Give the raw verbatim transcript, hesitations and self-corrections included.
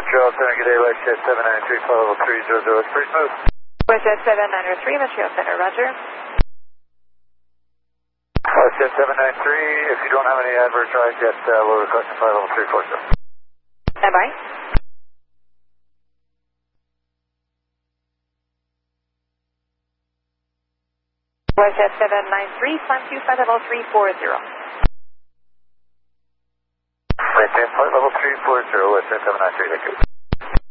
Montreal Center, good day, WestJet seven nine three, flight level three zero zero, it's pretty smooth. WestJet seven nine three, Montreal Center, roger. WestJet seven nine three, if you don't have any adverse rise yet, uh, we'll request a flight level three four zero. Stand by. WestJet seven nine three, climb to flight level three four zero. Maintain flight level three four zero, WestJet seven nine three, thank you.